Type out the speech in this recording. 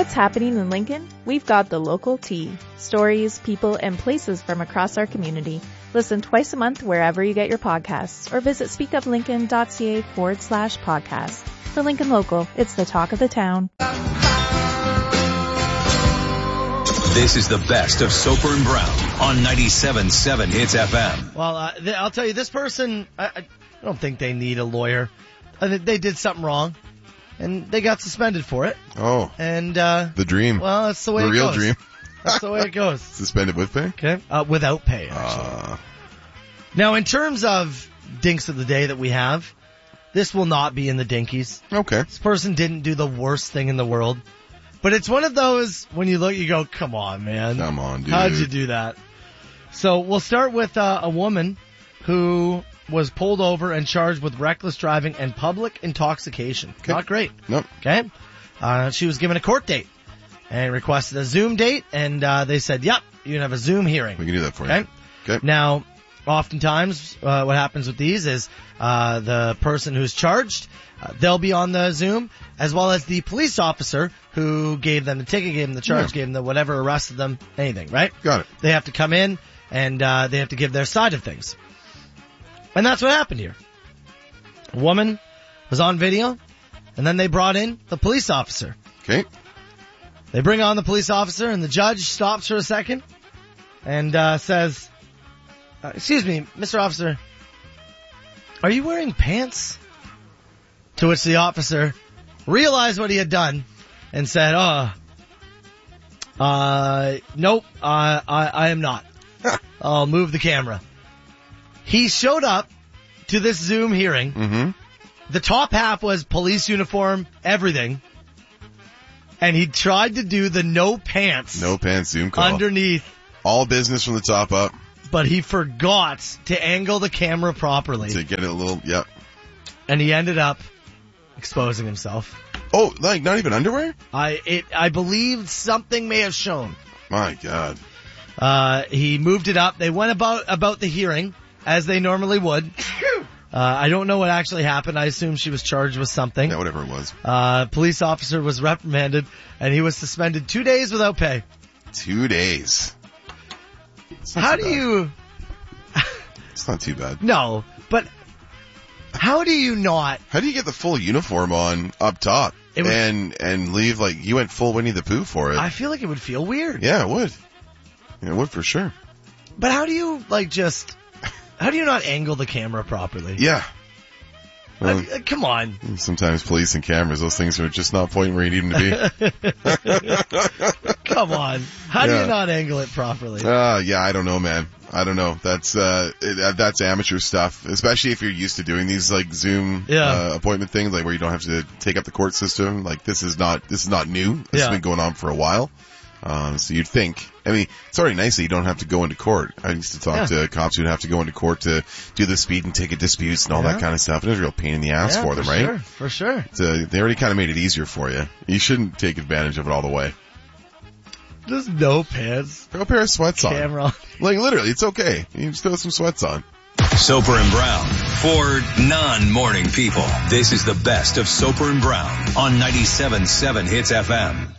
what's happening in Lincoln? We've got the local tea. Stories, people, and places from across our community. Listen twice a month wherever you get your podcasts or visit speakuplincoln.ca/podcast. The Lincoln Local. It's the talk of the town. This is the best of Soper and Brown on 97.7 Hits FM. Well, I'll tell you, this person, I don't think they need a lawyer. They did something wrong, and they got suspended for it. Oh. And the dream. Well, that's the way it goes. The real dream. That's the way it goes. Suspended with pay? Okay. Without pay, actually. Now, in terms of dinks of the day that we have, this will not be in the dinkies. Okay. This person didn't do the worst thing in the world. But it's one of those, when you look, you go, come on, man. Come on, dude. How'd you do that? So we'll start with a woman who was pulled over and charged with reckless driving and public intoxication. Okay. Not great. Nope. Okay. She was given a court date and requested a Zoom date, and they said, yep, you can have a Zoom hearing. We can do that for you. Okay. Now, oftentimes, what happens with these is the person who's charged, they'll be on the Zoom, as well as the police officer who gave them the ticket, gave them the charge, gave them the whatever, arrested them, anything, right? Got it. They have to come in, and they have to give their side of things. And that's what happened here. A woman was on video, and then they brought in the police officer. Okay. They bring on the police officer, and the judge stops for a second and says, excuse me, Mr. Officer, are you wearing pants? To which the officer realized what he had done and said, nope, I am not. I'll move the camera. He showed up to this Zoom hearing. Mm-hmm. The top half was police uniform, everything. And he tried to do the no pants Zoom call. Underneath. All business from the top up. But he forgot to angle the camera properly. To get it a little, yep. And he ended up exposing himself. Oh, like not even underwear? I believe something may have shown. My God. He moved it up. They went about the hearing as they normally would. I don't know what actually happened. I assume she was charged with something. Yeah, whatever it was. Police officer was reprimanded, and he was suspended 2 days without pay. 2 days. How do you... It's not too bad. No, but how do you not... How do you get the full uniform on up top and leave like you went full Winnie the Pooh for it? I feel like it would feel weird. Yeah, it would. It would for sure. But how do you how do you not angle the camera properly? Yeah. Well, come on. Sometimes police and cameras, those things are just not pointing where you need them to be. Come on. How do you not angle it properly? Yeah, I don't know, man. I don't know. That's amateur stuff, especially if you're used to doing these like Zoom appointment things, like where you don't have to take up the court system. Like this is not new. This has been going on for a while. So you'd think, I mean, it's already nice that you don't have to go into court. I used to talk to cops who'd have to go into court to do the speed and ticket disputes and all that kind of stuff. It was a real pain in the ass for them, right? For sure. They already kind of made it easier for you. You shouldn't take advantage of it all the way. Just no pants. Throw a pair of sweats Camera on. Like literally, it's okay. You can just throw some sweats on. Soper and Brown for non-morning people. This is the best of Soper and Brown on 97.7 Hits FM.